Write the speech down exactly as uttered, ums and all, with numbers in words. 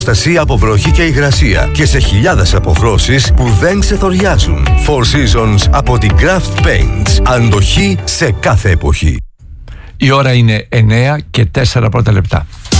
Προστασία από βροχή και υγρασία και σε χιλιάδες αποχρώσεις που δεν ξεθοριάζουν. Four Seasons από την Craft Paints. Αντοχή σε κάθε εποχή. Η ώρα είναι εννέα και τέσσερα πρώτα λεπτά.